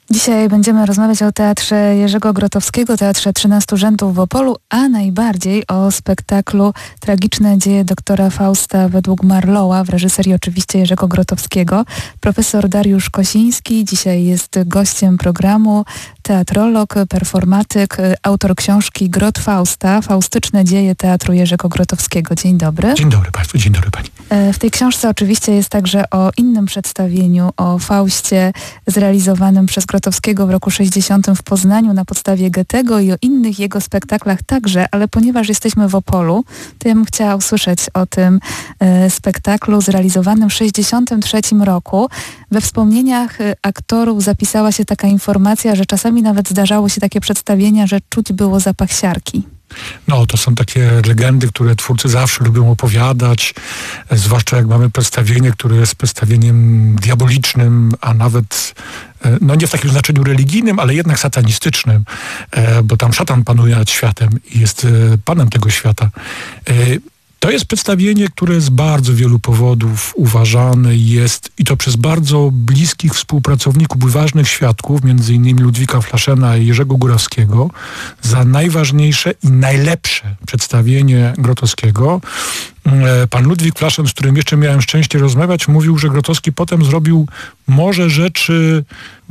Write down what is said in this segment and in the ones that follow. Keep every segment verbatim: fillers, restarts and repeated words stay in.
Dzisiaj będziemy rozmawiać o Teatrze Jerzego Grotowskiego, Teatrze trzynastu rzędów w Opolu, a najbardziej o spektaklu Tragiczne dzieje doktora Fausta według Marlowa, w reżyserii oczywiście Jerzego Grotowskiego. Profesor Dariusz Kosiński dzisiaj jest gościem programu, teatrolog, performatyk, autor książki Grot Fausta, Faustyczne dzieje Teatru Jerzego Grotowskiego. Dzień dobry. Dzień dobry Państwu, dzień dobry Pani. W tej książce oczywiście jest także o innym przedstawieniu, o Faustie zrealizowanym przez Grotowskiego w roku sześćdziesiątym w Poznaniu na podstawie Goethego i o innych jego spektaklach także, ale ponieważ jesteśmy w Opolu, to ja bym chciała usłyszeć o tym e, spektaklu zrealizowanym w sześćdziesiątym trzecim roku. We wspomnieniach aktorów zapisała się taka informacja, że czasami nawet zdarzało się takie przedstawienia, że czuć było zapach siarki. No, to są takie legendy, które twórcy zawsze lubią opowiadać, zwłaszcza jak mamy przedstawienie, które jest przedstawieniem diabolicznym, a nawet, no nie w takim znaczeniu religijnym, ale jednak satanistycznym, bo tam szatan panuje nad światem i jest panem tego świata. To jest przedstawienie, które z bardzo wielu powodów uważane jest, i to przez bardzo bliskich współpracowników i ważnych świadków, między innymi Ludwika Flaszena i Jerzego Górawskiego, za najważniejsze i najlepsze przedstawienie Grotowskiego. Pan Ludwik Flaszen, z którym jeszcze miałem szczęście rozmawiać, mówił, że Grotowski potem zrobił może rzeczy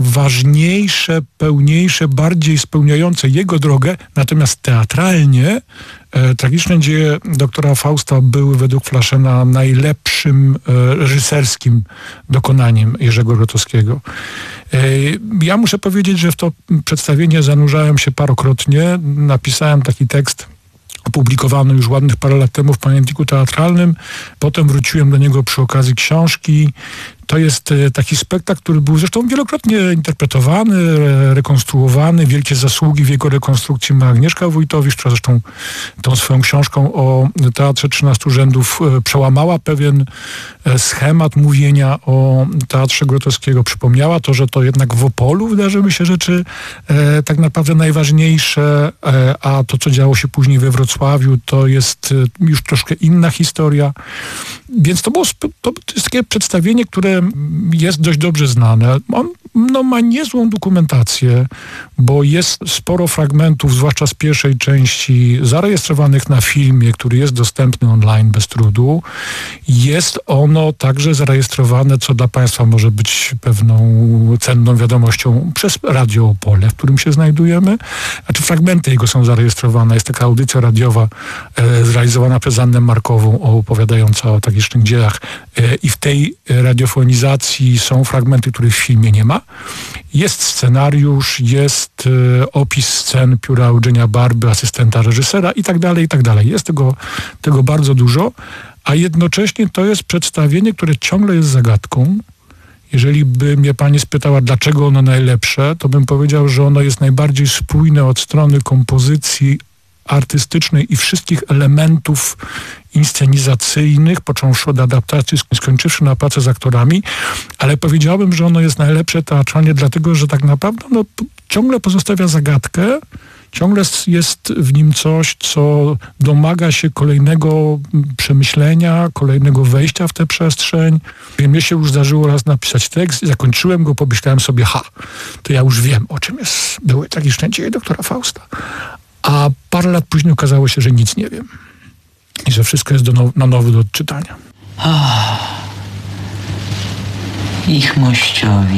ważniejsze, pełniejsze, bardziej spełniające jego drogę, natomiast teatralnie e, Tragiczne dzieje doktora Fausta były według Flaszena najlepszym e, reżyserskim dokonaniem Jerzego Grotowskiego. E, ja muszę powiedzieć, że w to przedstawienie zanurzałem się parokrotnie. Napisałem taki tekst opublikowany już ładnych parę lat temu w Pamiętniku Teatralnym. Potem wróciłem do niego przy okazji książki. To jest taki spektakl, który był zresztą wielokrotnie interpretowany, rekonstruowany. Wielkie zasługi w jego rekonstrukcji ma Agnieszka Wójtowicz, która zresztą tą swoją książką o Teatrze trzynastu rzędów przełamała pewien schemat mówienia o Teatrze Grotowskiego. Przypomniała to, że to jednak w Opolu wydarzyły się rzeczy e, tak naprawdę najważniejsze, e, a to, co działo się później we Wrocławiu, to jest już troszkę inna historia. Więc to było to jest takie przedstawienie, które jest dość dobrze znane. On no, ma niezłą dokumentację, bo jest sporo fragmentów, zwłaszcza z pierwszej części, zarejestrowanych na filmie, który jest dostępny online bez trudu. Jest ono także zarejestrowane, co dla Państwa może być pewną cenną wiadomością, przez Radio Opole, w którym się znajdujemy. Znaczy fragmenty jego są zarejestrowane. Jest taka audycja radiowa e, zrealizowana przez Annę Markową, opowiadająca o tragicznych dziejach. E, I w tej radiofonizacji są fragmenty, których w filmie nie ma. Jest scenariusz, jest e, opis scen pióra Eugenia Barby, asystenta reżysera i tak dalej, i tak dalej. Jest tego, tego bardzo dużo, a jednocześnie to jest przedstawienie, które ciągle jest zagadką. Jeżeli by mnie Pani spytała, dlaczego ono najlepsze, to bym powiedział, że ono jest najbardziej spójne od strony kompozycji artystycznej i wszystkich elementów inscenizacyjnych, począwszy od adaptacji, skończywszy na pracę z aktorami, ale powiedziałbym, że ono jest najlepsze teatralnie, dlatego że tak naprawdę no, ciągle pozostawia zagadkę, ciągle jest w nim coś, co domaga się kolejnego przemyślenia, kolejnego wejścia w tę przestrzeń. Mnie się już zdarzyło raz napisać tekst i zakończyłem go, pomyślałem sobie, ha, to ja już wiem, o czym jest, były Tragiczne dzieje doktora Fausta. A parę lat później okazało się, że nic nie wiem. I że wszystko jest do now- na nowo do odczytania. Oh, ich mościowi.